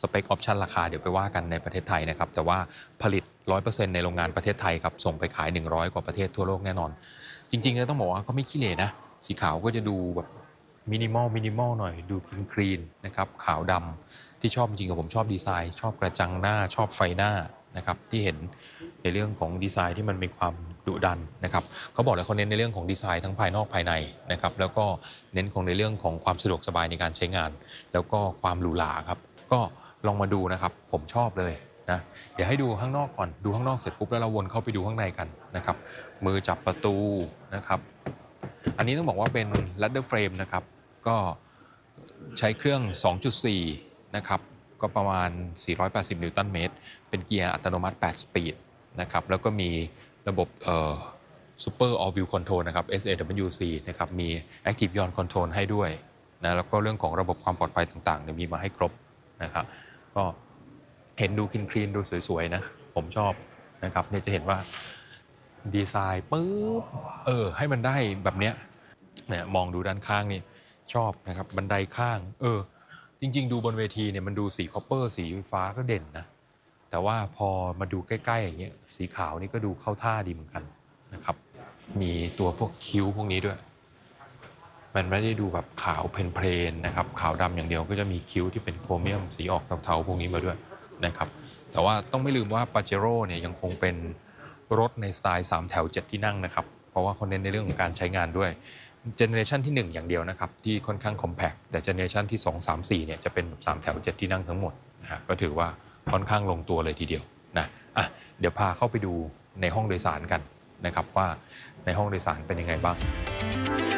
เปคออปชันราคาเดี๋ยวไปว่ากันในประเทศไทยนะครับแต่ว่าผลิต 100% ในโรงงานประเทศไทยครับส่งไปขาย100กว่าประเทศทั่วโลกแน่นอนจริงๆต้องบอกว่าก็ไม่ขี้เหร่นะสีขาวก็จะดูแบบมินิมอลหน่อยดูคลีนนะครับขาวดำที่ชอบจริงกับผมชอบดีไซน์ชอบกระจังหน้าชอบไฟหน้านะครับที่เห็นในเรื่องของดีไซน์ที่มันมีความดุดันนะครับเขาบอกเลยเขาเน้นในเรื่องของดีไซน์ทั้งภายนอกภายในนะครับแล้วก็เน้นของในเรื่องของความสะดวกสบายในการใช้งานแล้วก็ความหรูหราครับก็ลองมาดูนะครับผมชอบเลยนะเดี๋ยวให้ดูข้างนอกก่อนดูข้างนอกเสร็จปุ๊บแล้วเราวนเข้าไปดูข้างในกันนะครับมือจับประตูนะครับอันนี้ต้องบอกว่าเป็น ladder frame นะครับก็ใช้เครื่อง 2.4 นะครับก็ประมาณ480นิวตันเมตรเป็นเกียร์อัตโนมัติ8สปีดนะครับแล้วก็มีระบบSuper All View Control นะครับ SAWC นะครับมี Active Yaw Control ให้ด้วยนะแล้วก็เรื่องของระบบความปลอดภัยต่างๆเนี่ยมีมาให้ครบนะครับก็เห็นดูคลีนดูสวยๆนะผมชอบนะครับเนี่ยจะเห็นว่าดีไซน์ปึ๊บให้มันได้แบบเนี้ยเนี่ยมองดูด้านข้างนี่ชอบนะครับบันไดข้างจริงๆดูบนเวทีเนี่ยมันดูสีคอปเปอร์สีฟ้าก็เด่นนะแต่ว่าพอมาดูใกล้ๆอย่างเงี้ยสีขาวนี่ก็ดูเข้าท่าดีเหมือนกันนะครับมีตัวพวกคิ้วพวกนี้ด้วยมันไม่ได้ดูแบบขาวเพลนๆนะครับขาวดำอย่างเดียวก็จะมีคิ้วที่เป็นโครเมียมสีออกเทาๆพวกนี้มาด้วยนะครับแต่ว่าต้องไม่ลืมว่า Pajero เนี่ยยังคงเป็นรถในสไตล์3แถว7ที่นั่งนะครับเพราะว่าเขาเน้นในเรื่องของการใช้งานด้วยเจเนอเรชันที่1อย่างเดียวนะครับที่ค่อนข้างคอมแพคแต่เจเนอเรชันที่2 3 4เนี่ยจะเป็น3แถว7ที่นั่งทั้งหมดนะฮะก็ถือว่าค่อนข้างลงตัวเลยทีเดียวนะเดี๋ยวพาเข้าไปดูในห้องโดยสารกันนะครับว่าในห้องโดยสารเป็นยังไงบ้าง